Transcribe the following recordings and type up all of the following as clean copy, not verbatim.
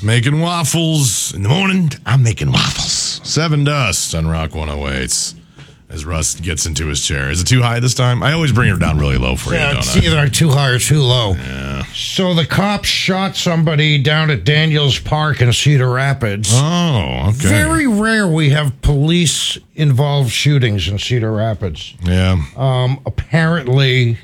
Making waffles in the morning. I'm making waffles. 7 Dust on Rock 108. As Russ gets into his chair. Is it too high this time? I always bring her down really low for you, don't It's I? either too high or too low. Yeah. So the cops shot somebody down at Daniels Park in Cedar Rapids. Oh, okay. Very rare we have police-involved shootings in Cedar Rapids. Yeah. Apparently,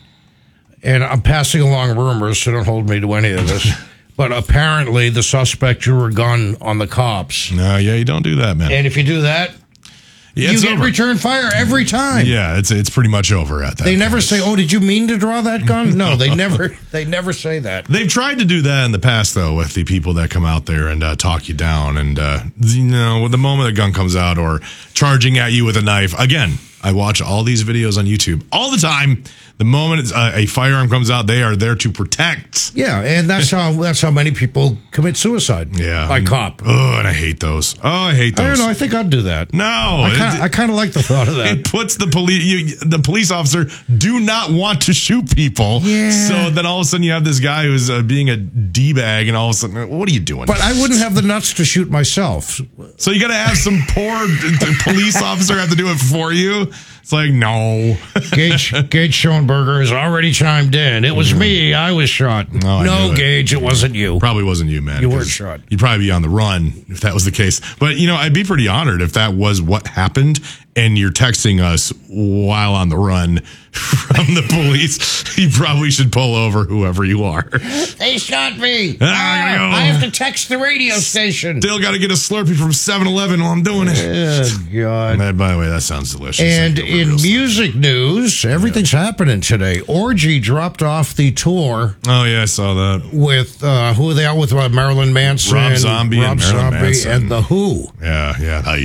and I'm passing along rumors, so don't hold me to any of this, but apparently the suspect drew a gun on the cops. No, yeah, you don't do that, man. And if you do that, Yeah, you it's get over. return fire every time. Yeah, it's pretty much over at that. They never point. say, "Oh, did you mean to draw that gun?" No, they never say that. They've tried to do that in the past, though, with the people that come out there and talk you down. And, when the moment a gun comes out or charging at you with a knife, again, I watch all these videos on YouTube all the time. The moment a firearm comes out, they are there to protect. Yeah, and that's how many people commit suicide. Yeah. By cop. Oh, and I hate those. Oh, I hate those. I don't know. I think I'd do that. No. I kind of like the thought of that. It puts the police officer do not want to shoot people. Yeah. So then all of a sudden you have this guy who's being a D-bag, and all of a sudden, what are you doing? But I wouldn't have the nuts to shoot myself. So you got to have some poor police officer have to do it for you? It's like, no. Gage Schoenberger has already chimed in. It was me. I was shot. Oh, I knew No, it. Gage, it wasn't you. Probably wasn't you, man. You weren't 'cause shot. You'd probably be on the run if that was the case. But, I'd be pretty honored if that was what happened and you're texting us while on the run from the police. You probably should pull over whoever you are. They shot me. I know. I have to text the radio station. Still got to get a Slurpee from 7-Eleven while I'm doing it. Oh, God. And by the way, that sounds delicious. And Thank you for in real Slurpee. music news, everything's happening today. Orgy dropped off the tour Oh, yeah, I saw that. with, who are they out with? Marilyn Manson. Rob Zombie and Marilyn Manson. And The Who. Yeah.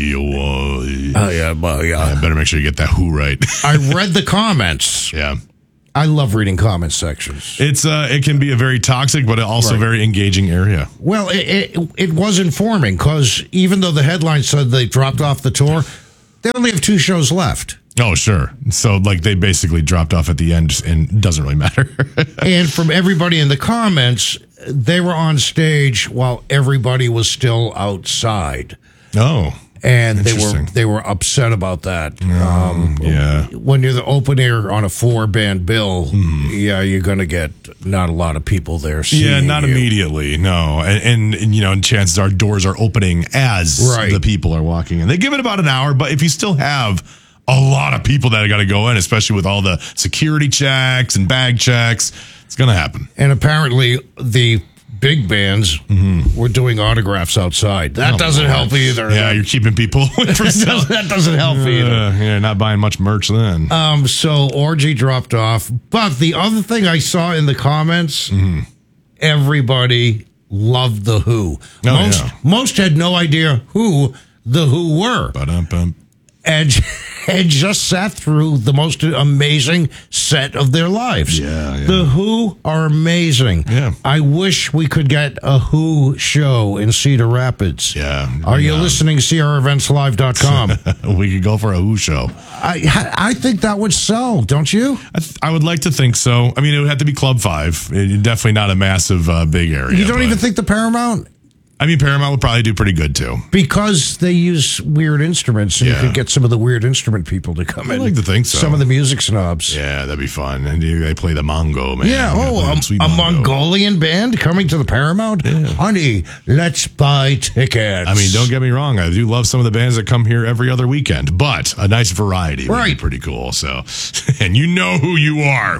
Oh, yeah, but I better make sure you get that who right. I read the comments. Yeah. I love reading comment sections. It can be a very toxic, but also Right. very engaging area. Well, it was informing because even though the headline said they dropped off the tour, they only have 2 shows left. Oh, sure. So, they basically dropped off at the end, and it doesn't really matter. And from everybody in the comments, they were on stage while everybody was still outside. Oh, And Interesting. they were upset about that. yeah. When you're the opener on a 4-band bill, yeah, you're going to get not a lot of people there. Yeah, not you. immediately, no. And chances are doors are opening as Right. the people are walking in. They give it about an hour, but if you still have a lot of people that got to go in, especially with all the security checks and bag checks, it's going to happen. And apparently the big bands were doing autographs outside. That doesn't help either. Yeah, you're keeping people away from stuff. that doesn't help either. Yeah, not buying much merch then. So Orgy dropped off. But the other thing I saw in the comments, everybody loved The Who. Most had no idea who The Who were. Ba-dum-bum. And just sat through the most amazing set of their lives. Yeah. The Who are amazing. Yeah. I wish we could get a Who show in Cedar Rapids. Yeah. Are you listening? CREventsLive.com. We could go for a Who show. I think that would sell, don't you? I would like to think so. I mean, it would have to be Club 5. Definitely not a massive big area. You don't but- even think the Paramount? I mean, Paramount would probably do pretty good, too. Because they use weird instruments, and Yeah. you could get some of the weird instrument people to come in. I'd like to think so. Some of the music snobs. Yeah, that'd be fun. And they play the Mongo, man. Yeah, a Mongolian band coming to the Paramount? Yeah. Honey, let's buy tickets. I mean, don't get me wrong. I do love some of the bands that come here every other weekend, but a nice variety would be Right. pretty cool. So, and you know who you are.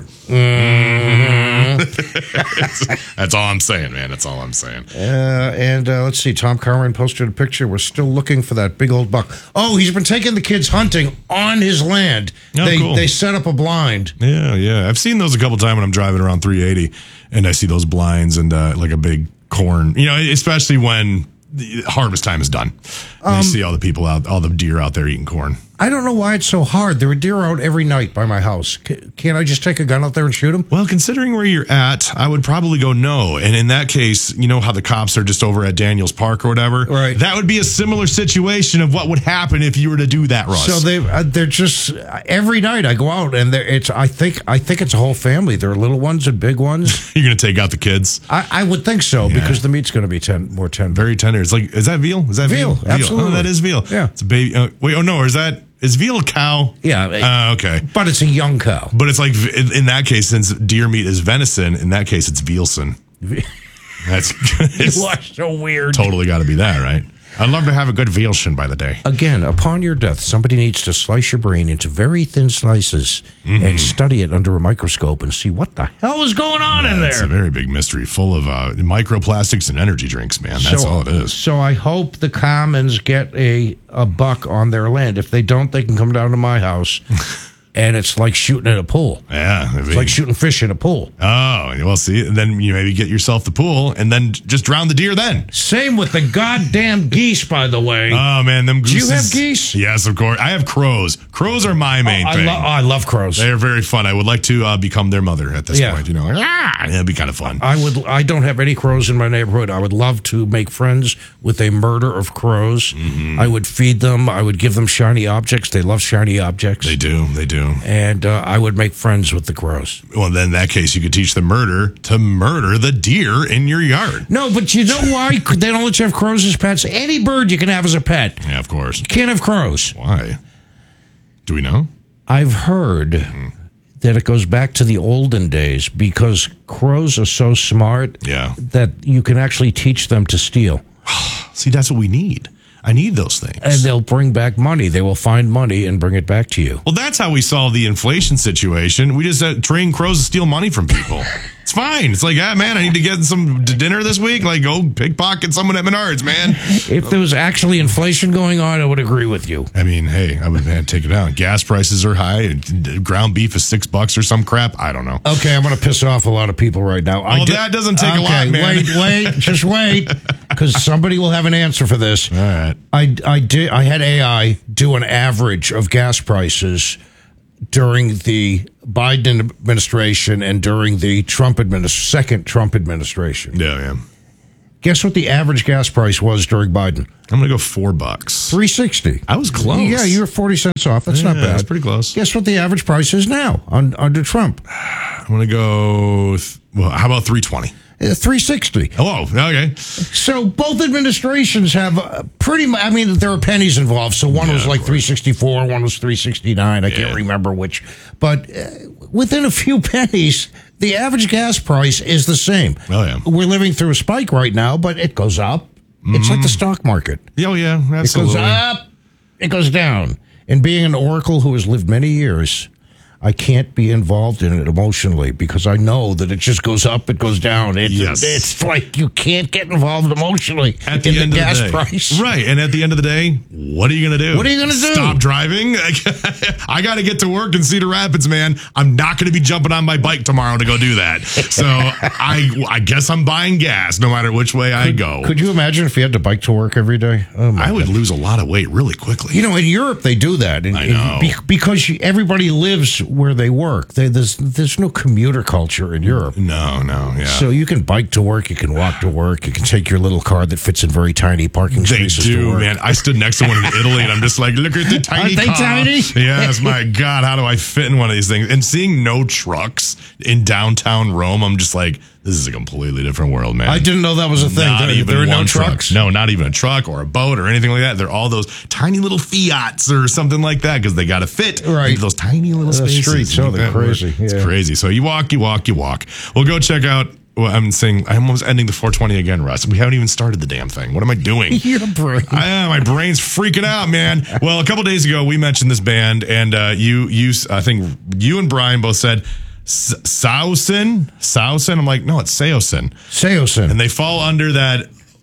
That's all I'm saying, man. That's all I'm saying. And let's see, Tom Carmen posted a picture. We're still looking for that big old buck. Oh, he's been taking the kids hunting on his land. Oh, cool. They set up a blind. Yeah. I've seen those a couple times when I'm driving around 380, and I see those blinds and like a big corn. Especially when the harvest time is done. And you see all the people all the deer out there eating corn. I don't know why it's so hard. There are deer out every night by my house. Can't I just take a gun out there and shoot them? Well, considering where you're at, I would probably go no. And in that case, you know how the cops are just over at Daniels Park or whatever? Right. That would be a similar situation of what would happen if you were to do that, Russ. So they're just every night I go out and I think it's a whole family. There are little ones and big ones. You're going to take out the kids? I would think so because the meat's going to be more tender. Very tender. It's like, is that veal? Is that veal? Absolutely. Oh, that is veal. Yeah. It's a baby. Is veal a cow? Yeah. Okay. But it's a young cow. But it's like, in that case, since deer meat is venison, in that case, it's vealson. That's You are so weird. Totally got to be that, right? I'd love to have a good vealson by the day. Again, upon your death, somebody needs to slice your brain into very thin slices and study it under a microscope and see what the hell is going on in there. It's a very big mystery, full of microplastics and energy drinks, man. That's all it is. So I hope the commons get a buck on their land. If they don't, they can come down to my house. And it's like shooting at a pool. Yeah. It's like shooting fish in a pool. Oh, well, see, and then you maybe get yourself the pool and then just drown the deer then. Same with the goddamn geese, by the way. Oh, man, them gooses. Do you have geese? Yes, of course. I have crows. Crows are my main thing. I love crows. They're very fun. I would like to become their mother at this point. You know, it'd be kind of fun. I don't have any crows in my neighborhood. I would love to make friends with a murder of crows. I would feed them. I would give them shiny objects. They love shiny objects. They do. And I would make friends with the crows. Well, then in that case, you could teach the murder to murder the deer in your yard. No, but you know why they don't let you have crows as pets? Any bird you can have as a pet. Yeah, of course. You can't have crows. Why? Do we know? I've heard that it goes back to the olden days because crows are so smart that you can actually teach them to steal. See, that's what we need. I need those things. And they'll bring back money. They will find money and bring it back to you. Well, that's how we solve the inflation situation. We just train crows to steal money from people. It's fine. It's like, man, I need to get some dinner this week. Like, go pickpocket someone at Menards, man. If there was actually inflation going on, I would agree with you. I mean, hey, I would take it out. Gas prices are high. And ground beef is $6 or some crap. I don't know. Okay, I'm going to piss off a lot of people right now. That doesn't take a lot, man. Wait, just wait, because somebody will have an answer for this. All right. I had AI do an average of gas prices during the Biden administration and during the second Trump administration. Yeah. Guess what the average gas price was during Biden? I'm going to go $4. $3.60. I was close. Yeah, you were 40 cents off. That's not bad. That's pretty close. Guess what the average price is now under Trump? I'm going to go, how about $3.20? $3.60. Oh, okay. So both administrations have pretty much, I mean, there are pennies involved. So one was like $3.64, one was $3.69. I can't remember which. But within a few pennies, the average gas price is the same. Oh, yeah. We're living through a spike right now, but it goes up. It's like the stock market. Oh, yeah, absolutely. It goes up, it goes down. And being an oracle who has lived many years, I can't be involved in it emotionally because I know that it just goes up, it goes down. It's like you can't get involved emotionally at the end of gas the day. price. Right. And at the end of the day, what are you going to do? What are you going to do? Stop driving? I got to get to work in Cedar Rapids, man. I'm not going to be jumping on my bike tomorrow to go do that. So I guess I'm buying gas no matter which way I go. Could you imagine if you had to bike to work every day? Oh my I would lose a lot of weight really quickly. You know, in Europe, they do that. I know. Because everybody lives where they work. There's no commuter culture in Europe. No, yeah. So you can bike to work, you can walk to work, you can take your little car that fits in very tiny parking spaces. They do, to work. man. I stood next to one in Italy, and I'm just like, look at the tiny Aren't they car. tiny? Yes, my God, how do I fit in one of these things? And seeing no trucks in downtown Rome, I'm just like, this is a completely different world, man. I didn't know that was a thing. There are no trucks? No, not even a truck or a boat or anything like that. They're all those tiny little Fiats or something like that because they got to fit into those tiny little spaces. Streets, they're crazy. It's crazy. So you walk. Well, go check out. Well, I'm almost ending the 420 again, Russ. We haven't even started the damn thing. What am I doing? Your brain. My brain's freaking out, man. Well, a couple days ago, we mentioned this band, and I think you and Brian both said Saosin. I'm like, no, it's Saosin. Saosin. And they fall under that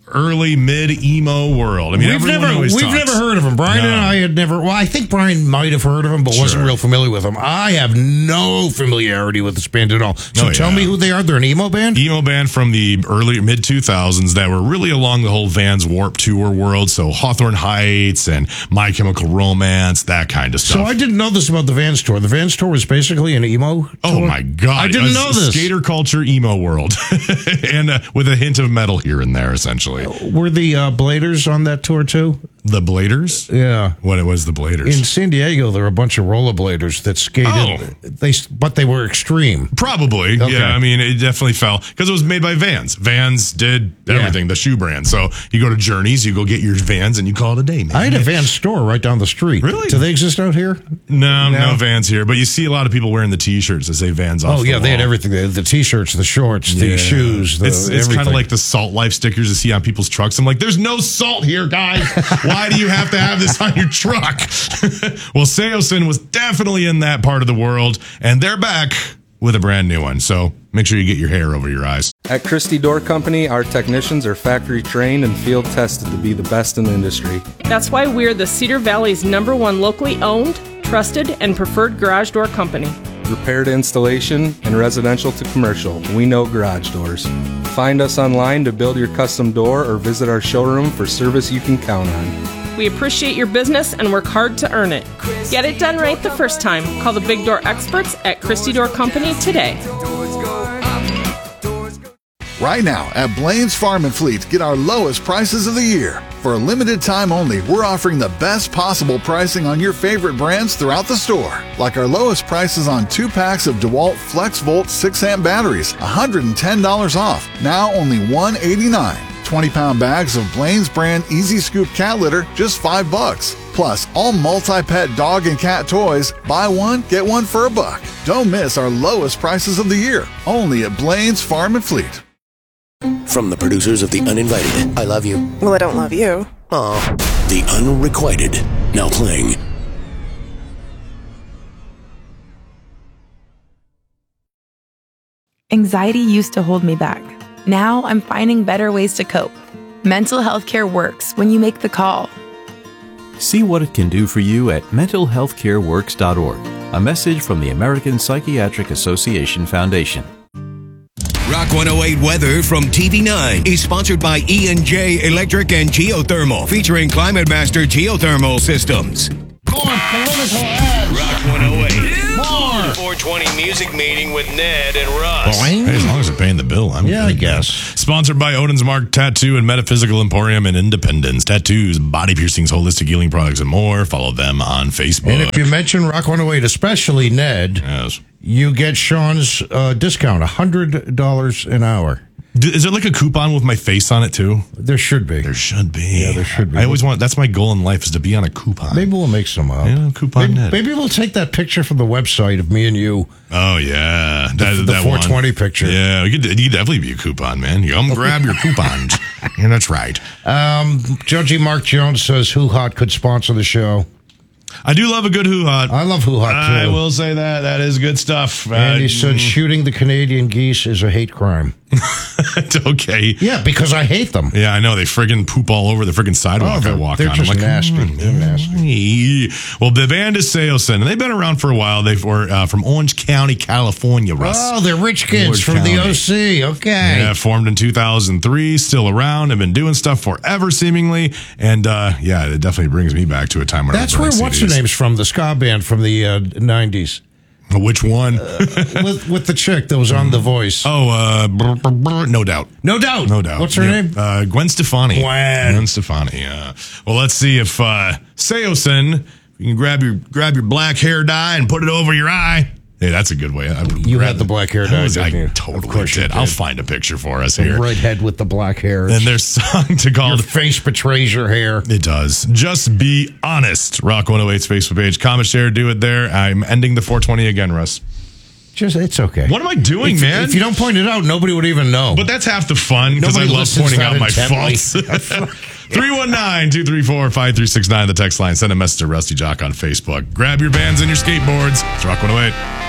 early mid-emo world. I mean, we've never heard of him. Brian and I had never. Well, I think Brian might have heard of him, but wasn't real familiar with him. I have no familiarity with this band at all. So tell me who they are. They're an emo band? Emo band from the early mid-2000s that were really along the whole Vans Warped Tour world. So Hawthorne Heights and My Chemical Romance, that kind of stuff. So I didn't know this about the Vans Tour. The Vans Tour was basically an emo tour? Oh, my God. I didn't know this. Skater culture emo world. And with a hint of metal here and there, essentially. Were the Bladers on that tour, too? The Bladers? Yeah. What was the Bladers? In San Diego, there were a bunch of rollerbladers that skated. But they were extreme. Probably. Okay. Yeah, I mean, it definitely fell because it was made by Vans. Vans did everything, the shoe brand. So you go to Journeys, you go get your Vans, and you call it a day, man. I had a Vans store right down the street. Really? Do they exist out here? No Vans here. But you see a lot of people wearing the T-shirts that say Vans off the wall. They had everything. They had the T-shirts, the shorts, the shoes, It's kind of like the Salt Life stickers you see on people's trucks. I'm like, there's no salt here, guys. Why do you have to have this on your truck? Well, Seosin was definitely in that part of the world, and they're back with a brand new one. So make sure you get your hair over your eyes. At Christie Door Company, our technicians are factory trained and field tested to be the best in the industry. That's why we're the Cedar Valley's #1 locally owned, trusted, and preferred garage door company. Repair to installation and residential to commercial, we know garage doors. Find us online to build your custom door or visit our showroom for service you can count on. We appreciate your business and work hard to earn it. Get it done right the first time. Call the Big Door experts at Christie Door Company today. Right now at Blaine's Farm and Fleet, get our lowest prices of the year. For a limited time only, we're offering the best possible pricing on your favorite brands throughout the store. Like our lowest prices on 2 packs of DeWalt FlexVolt 6-amp batteries, $110 off, now only $189. 20-pound bags of Blaine's brand Easy Scoop cat litter, just $5. Plus, all multi-pet dog and cat toys, buy one, get one for $1. Don't miss our lowest prices of the year, only at Blaine's Farm and Fleet. From the producers of The Uninvited, I Love You. Well, I don't love you. Aw. The Unrequited, now playing. Anxiety used to hold me back. Now I'm finding better ways to cope. Mental health care works when you make the call. See what it can do for you at mentalhealthcareworks.org. A message from the American Psychiatric Association Foundation. Rock 108 weather from TV9 is sponsored by E&J Electric and Geothermal, featuring Climate Master Geothermal Systems. More political ads. Rock 108. More. 420 music meeting with Ned and Russ. Hey, as long as they're paying the bill, I'm good. I guess. Sponsored by Odin's Mark Tattoo and Metaphysical Emporium in Independence. Tattoos, body piercings, holistic healing products, and more. Follow them on Facebook. And if you mention Rock 108, especially Ned, you get Sean's discount, $100 an hour. Is there like a coupon with my face on it too? There should be. There should be. Yeah, there should be. I always want. That's my goal in life is to be on a coupon. Maybe we'll make some up. Yeah, coupon. Maybe we'll take that picture from the website of me and you. Oh yeah, the 420 picture. Yeah, you could definitely be a coupon, man. You come grab your coupons. Yeah, that's right. Judgy Mark Jones says Who Hot could sponsor the show. I do love a good Who Hot. I love Who Hot too. I will say that. That is good stuff. And he said shooting the Canadian geese is a hate crime. Okay. Yeah, because I hate them. Yeah, I know. They friggin' poop all over the friggin' sidewalk I walk they're on. Just nasty. They're nasty. Well, the band is Seosin, and they've been around for a while. They were from Orange County, California, Russ. Oh, they're rich kids Orange from County. the OC. Okay. Yeah, formed in 2003, still around, have been doing stuff forever, seemingly. And, yeah, it definitely brings me back to a time when That's I where was What's Her Name's from, the ska band from the 90s. Which one? with the chick that was on The Voice. Oh, No Doubt. No Doubt. No Doubt. What's her name? Gwen Stefani. Gwen Stefani. Well, let's see if Seosin, you can grab your black hair dye and put it over your eye. Hey, that's a good way. You had the black hair dye, didn't you? I totally did. I'll find a picture for us here. The redhead with the black hair. And their song called... Your face betrays your hair. It does. Just Be Honest. Rock 108's Facebook page. Comment, share, do it there. I'm ending the 420 again, Russ. It's okay. What am I doing, man? If you don't point it out, nobody would even know. But that's half the fun, because I love pointing out my faults. 319-234-5369, the text line. Send a message to Rusty Jock on Facebook. Grab your bands and your skateboards. It's Rock 108.